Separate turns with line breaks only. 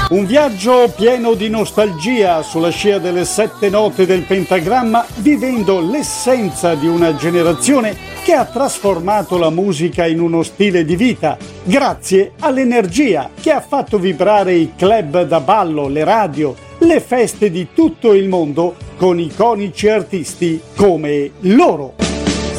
Un viaggio pieno di nostalgia sulla scia delle 7 note del pentagramma, vivendo l'essenza di una generazione che ha trasformato la musica in uno stile di vita, grazie all'energia che ha fatto vibrare i club da ballo, le radio, le feste di tutto il mondo con iconici artisti come loro.